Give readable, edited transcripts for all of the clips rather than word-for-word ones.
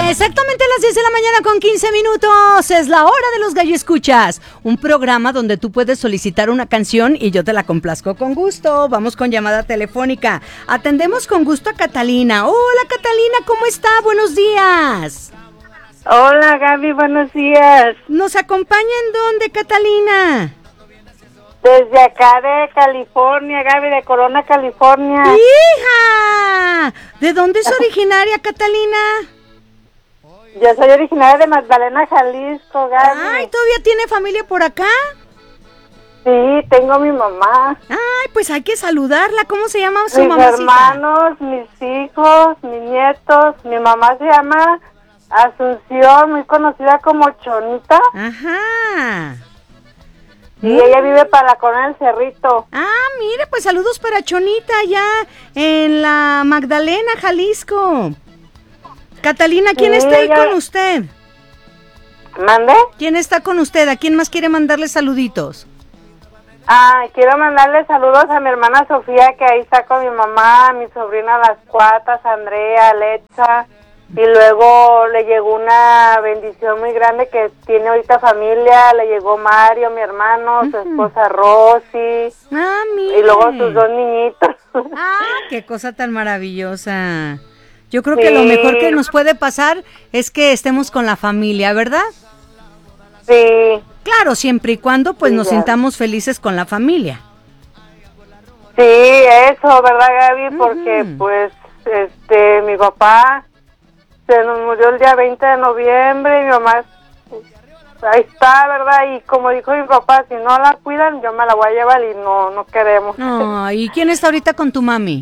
Exactamente a las 10 de la mañana con 15 minutos. Es la hora de los Gallo Escuchas. Un programa donde tú puedes solicitar una canción y yo te la complazco con gusto. Vamos con llamada telefónica. Atendemos con gusto a Catalina. Hola Catalina, ¿cómo está? Buenos días. Hola Gaby, buenos días. ¿Nos acompaña en dónde, Catalina? Desde acá de California, Gaby, de Corona, California. ¡Hija! ¿De dónde es originaria, Catalina? Yo soy originaria de Magdalena, Jalisco, Gaby. Ay, ¿todavía tiene familia por acá? Sí, tengo mi mamá. Ay, pues hay que saludarla. ¿Cómo se llama su mis mamacita? Mis hermanos, mis hijos, mis nietos. Mi mamá se llama Asunción, muy conocida como Chonita. Ajá. Y ella vive para la Corona del Cerrito. Ah, mire, pues saludos para Chonita allá en la Magdalena, Jalisco. Catalina, ¿quién está ahí con usted? ¿Mande? ¿Quién está con usted? ¿A quién más quiere mandarle saluditos? Quiero mandarle saludos a mi hermana Sofía, que ahí está con mi mamá, a mi sobrina Las Cuatas, Andrea, Alexa. Y luego le llegó una bendición muy grande que tiene ahorita familia. Le llegó Mario, mi hermano, su esposa Rosy. Ah, mire. Y luego sus dos niñitos. Ah, qué cosa tan maravillosa. Yo creo que lo mejor que nos puede pasar es que estemos con la familia, ¿verdad? Sí. Claro, siempre y cuando pues nos sintamos felices con la familia. Sí, eso, ¿verdad, Gaby? Porque pues mi papá se nos murió el día 20 de noviembre y mi mamá ahí está, ¿verdad? Y como dijo mi papá, si no la cuidan, yo me la voy a llevar y no queremos. ¿Y quién está ahorita con tu mami?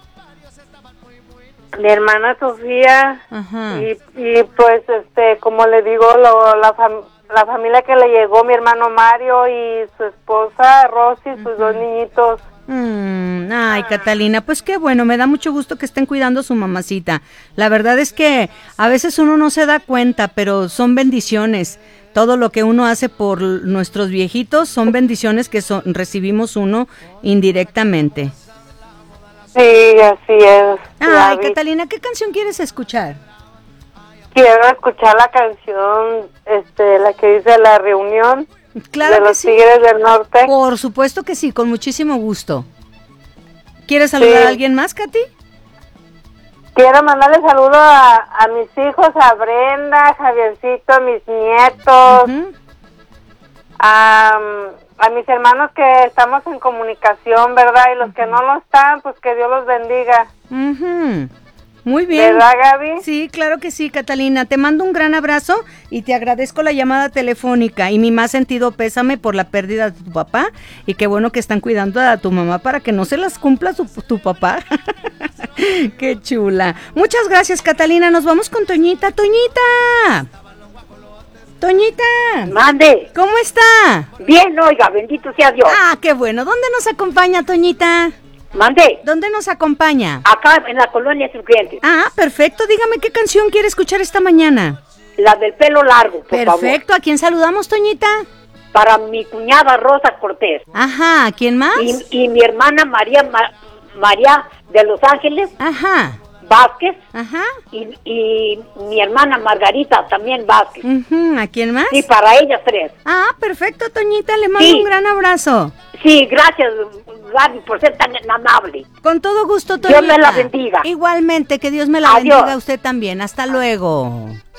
Mi hermana Sofía. Ajá. Y pues, como le digo, la familia que le llegó, mi hermano Mario y su esposa Rosy, sus dos niñitos. Ay, Catalina, pues qué bueno, me da mucho gusto que estén cuidando a su mamacita. La verdad es que a veces uno no se da cuenta, pero son bendiciones. Todo lo que uno hace por nuestros viejitos son bendiciones que recibimos uno indirectamente. Sí, así es. Ay, Catalina, ¿qué canción quieres escuchar? Quiero escuchar la canción, la que dice La Reunión. Claro de los Tigres del Norte. Por supuesto que sí, con muchísimo gusto. ¿Quieres saludar a alguien más, Katy? Quiero mandarle saludos a mis hijos, a Brenda, a Javiercito, a mis nietos, a mis hermanos que estamos en comunicación, ¿verdad? Y los que no lo están, pues que Dios los bendiga. Muy bien. ¿Verdad, Gaby? Sí, claro que sí, Catalina. Te mando un gran abrazo y te agradezco la llamada telefónica y mi más sentido pésame por la pérdida de tu papá y qué bueno que están cuidando a tu mamá para que no se las cumpla tu papá. Qué chula. Muchas gracias, Catalina. Nos vamos con Toñita. ¡Toñita! ¡Toñita! Mande. ¿Cómo está? Bien, oiga, bendito sea Dios. Ah, qué bueno. ¿Dónde nos acompaña, Toñita? Mande. ¿Dónde nos acompaña? Acá en la colonia Surgentes. Ah, perfecto. Dígame qué canción quiere escuchar esta mañana. La del pelo largo, por favor. Perfecto. ¿A quién saludamos, Toñita? Para mi cuñada Rosa Cortés. Ajá. ¿A quién más? Y mi hermana María de Los Ángeles. Ajá. Vázquez. Ajá. Y mi hermana Margarita también Vázquez. ¿A quién más? Sí, para ellas tres. Ah, perfecto, Toñita. Le mando un gran abrazo. Sí, gracias, Gaby, por ser tan amable. Con todo gusto, Toñita. Dios me la bendiga. Igualmente, que Dios me la bendiga a usted también. Hasta luego.